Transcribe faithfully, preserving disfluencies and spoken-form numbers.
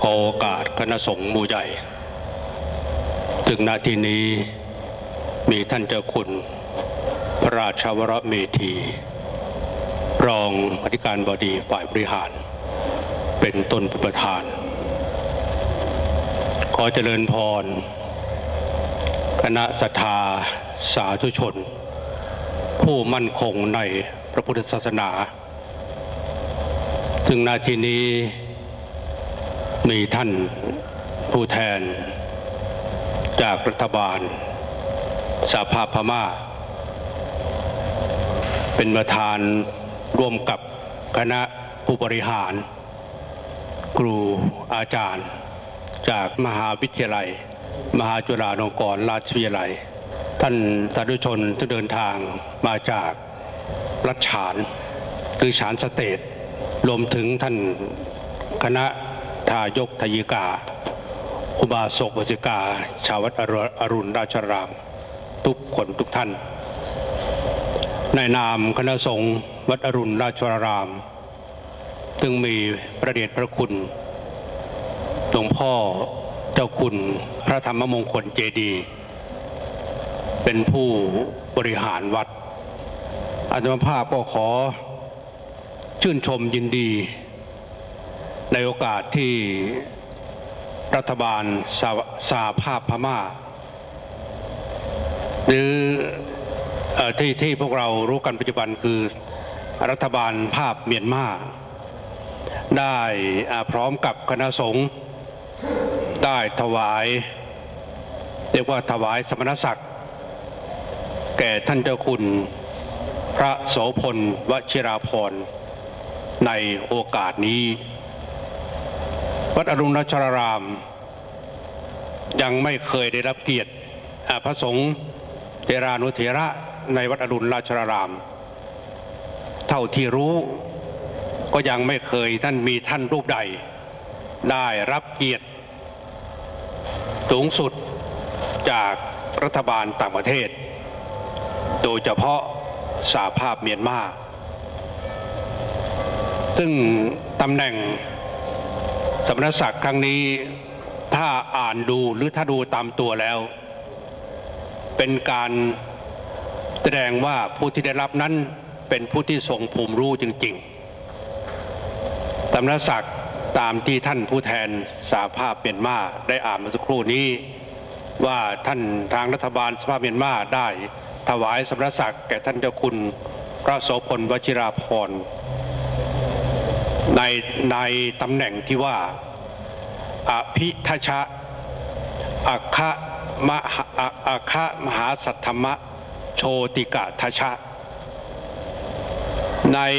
ขอโอกาสคณะสงฆ์หมู่ใหญ่ถึงนาทีนี้มีท่านเจ้าคุณพระราชวรเมธีรองอธิการบดีฝ่ายบริหารเป็นต้นประธานขอเจริญพรคณะศรัทธาสาธุชนผู้มั่นคงในพระพุทธศาสนาซึ่งนาทีนี้มีท่านผู้แทนจากรัฐบาลสหภาพพม่าเป็นประธานร่วมกับคณะผู้บริหารครูอาจารย์จากมหาวิทยาลัยมหาจุฬาลงกรณราชวิทยาลัยท่านสาธุชนที่เดินทางมาจากรัฐฉานคือฉานสเตทรวมถึงท่านคณะทายกทยิกาอุบาสกอุบาสิกาชาววัดอรุณราชารามทุกคนทุกท่านในนามคณะสงฆ์วัดอรุณราชารามซึ่งมีพระเดชพระคุณหลวงพ่อเจ้าคุณพระธรรมมงคลเจดีย์เป็นผู้บริหารวัดอาตมาภาพก็ขอชื่นชมยินดีในโอกาสที่รัฐบาลสหภาพพม่าหรือที่ที่พวกเรารู้กันปัจจุบันคือรัฐบาลภาพเมียนมาได้พร้อมกับคณะสงฆ์ได้ถวายเรียกว่าถวายสมณศักดิ์แก่ท่านเจ้าคุณพระโสพลวชิราภรณ์ในโอกาสนี้วัดอรุณราชารามยังไม่เคยได้รับเกียรติพระสงฆ์เทรานุเถระในวัดอรุณราชารามเท่าที่รู้ก็ยังไม่เคยท่านมีท่านรูปใดได้รับเกียรติสูงสุดจากรัฐบาลต่างประเทศโดยเฉพาะสหภาพเมียนมาซึ่งตำแหน่งสมณศักดิ์ครั้งนี้ถ้าอ่านดูหรือถ้าดูตามตัวแล้วเป็นการแสดงว่าผู้ที่ได้รับนั้นเป็นผู้ที่ทรงภูมิรู้จริงๆสมณศักดิ์ตามที่ท่านผู้แทนสหภาพเมียนมาได้อ่านเมื่อสักครู่นี้ว่าท่านทางรัฐบาลสหภาพเมียนมาได้ถวายสมณศักดิ์แก่ท่านเจ้าคุณพระโสพลวชิราภรณ์ในในตำแหน่งที่ว่าอภิทัชชะอัคคมหาอัคคมหาสัทธมะโชติกะทัชชะใน